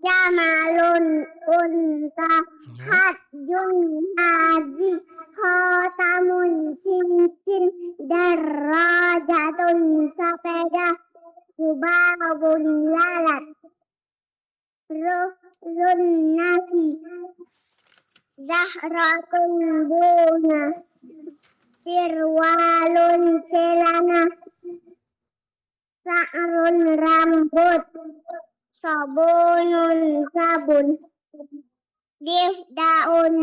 jamalun unta, Ya. hajjun haji, khotamun cincin, darajatun sepeda, kubabun lalat, ruhun nasi, zahratun bunga, sirwalun celana, sa'run rambut, sabunun sabun, difdaun